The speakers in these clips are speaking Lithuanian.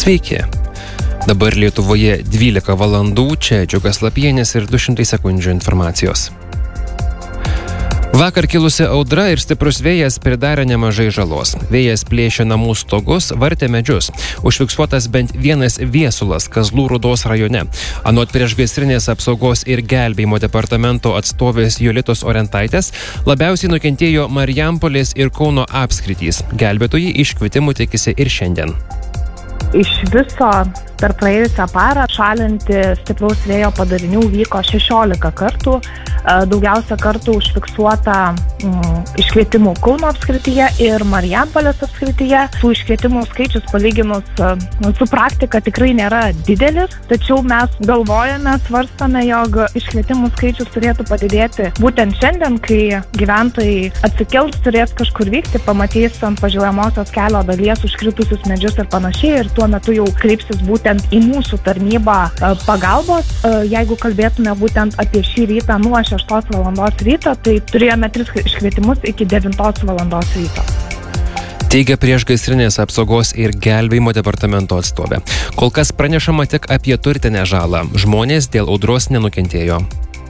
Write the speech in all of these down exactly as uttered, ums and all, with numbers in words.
Sveiki. Dabar Lietuvoje dvylika valandų, čia Džiugas Lapienis ir du šimtai sekundžių informacijos. Vakar kilusi audra ir stiprus vėjas pridarė nemažai žalos. Vėjas plėšė namų stogus, vartė medžius. Užfiksuotas bent vienas viesulas Kazlų Rūdos rajone. Anot priešgaisrinės apsaugos ir gelbėjimo departamento atstovės Jolitos Orentaitės, labiausiai nukentėjo Marijampolės ir Kauno apskritys. Gelbėtojai iškvietimų tikisi ir šiandien. Iš viso per praėjusią parą šalinti stipraus vėjo padarinių vyko šešiolika kartų. Daugiausia kartų užfiksuota mm, iškvietimų Kauno apskrityje ir Marijampolės apskrityje. Tų iškvietimų skaičius palyginus mm, su praktika tikrai nėra didelis, tačiau mes galvojame, svarstame, jog iškvietimų skaičius turėtų padidėti būtent šiandien, kai gyventojai atsikels, turės kažkur vykti, pamatys ant važiuojamosios kelio dalies užkritusius medžius ir panašiai, ir tuo metu jau kreipsis būtent į mūsų tarnybą pagalbos. Jeigu kalbėtume būtent apie šį rytą nuo šeštos valandos ryto, tai turėjome tris iškvietimus iki devintos valandos ryto. Teigia priešgaisrinės apsaugos ir gelbėjimo departamento atstovė. Kol kas pranešama tik apie turtinę žalą. Žmonės dėl audros nenukentėjo.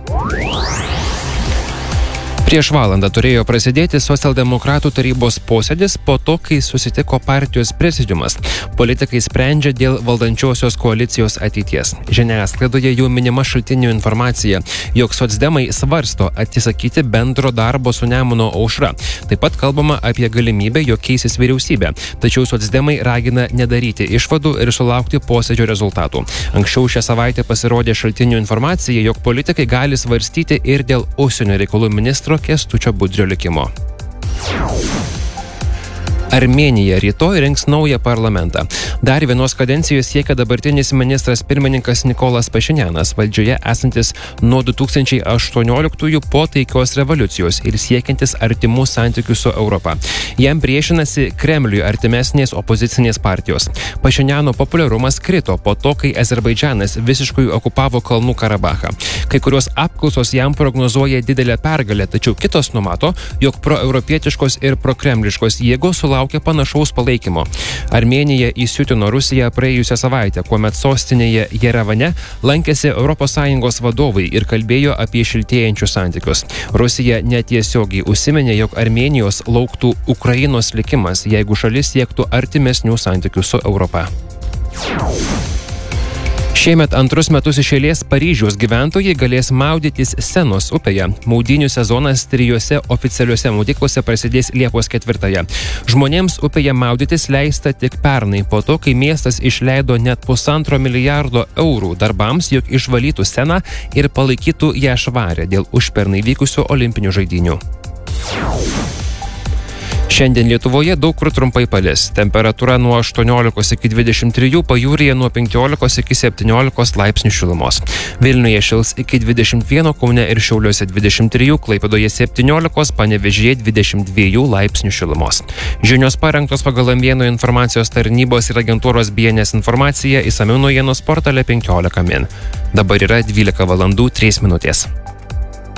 Prieš valandą turėjo prasidėti socialdemokratų tarybos posėdis po to, kai susitiko partijos prezidiumas. Politikai sprendžia dėl valdančiosios koalicijos ateities. Žiniasklaidoje jau minima šaltinių informacija, jog socdemai svarsto atsisakyti bendro darbo su Nemuno aušra. Taip pat kalbama apie galimybę, jog keisis vyriausybė. Tačiau socdemai ragina nedaryti išvadų ir sulaukti posėdžio rezultatų. Anksčiau šią savaitę pasirodė šaltinių informacija, jog politikai gali svarstyti ir dėl užsienio reikalų ministro Kęstučio Budrio likimo. Armėnija rytoj rinks naują parlamentą. Dar vienos kadencijos siekia dabartinis ministras pirmininkas Nikolas Pašinjanas, valdžioje esantis nuo du tūkstančiai aštuonioliktųjų po taikios revoliucijos ir siekiantis artimų santykių su Europa. Jam priešinasi Kremliui artimesnės opozicinės partijos. Pašinjano populiarumas krito po to, kai Azerbaidžanas visiškai okupavo Kalnų Karabachą. Kai kurios apklausos jam prognozuoja didelę pergalę, tačiau kitos numato, jog proeuropietiškos ir prokremliškos jėgos sulaukia laukia panašaus palaikymo. Armėnija įsiutino Rusiją praėjusią savaitę, kuomet sostinėje Jerevane lankėsi Europos Sąjungos vadovai ir kalbėjo apie šiltėjančius santykius. Rusija netiesiogiai užsiminė, jog Armėnijos lauktų Ukrainos likimas, jeigu šalis siektų artimesnių santykių su Europa. Šiemet antrus metus iš eilės Paryžiaus gyventojai galės maudytis Senos upėje. Maudynių sezonas trijose oficialiuose maudyklose prasidės Liepos ketvirtąją. Žmonėms upėje maudytis leista tik pernai, po to, kai miestas išleido net pusantro milijardo eurų darbams, jog išvalytų Seną ir palaikytų ją švarę dėl užpernai vykusių olimpinių žaidynių. Šiandien Lietuvoje daug kur trumpai palis. Temperatūra nuo aštuoniolikos iki dvidešimt trijų, pajūryje nuo penkiolikos iki septyniolikos laipsnių šilumos. Vilniuje šils iki dvidešimt vieno, Kaune ir Šiauliuose dvidešimt trijų, Klaipėdoje septyniolikos, Panevėžyje dvidešimt dviejų laipsnių šilumos. Žinios parengtos pagal Amvieno informacijos tarnybos ir agentūros B N S informacija, išsamiau naujienos portale penkiolika min. Dabar yra dvylika valandų trys minutės.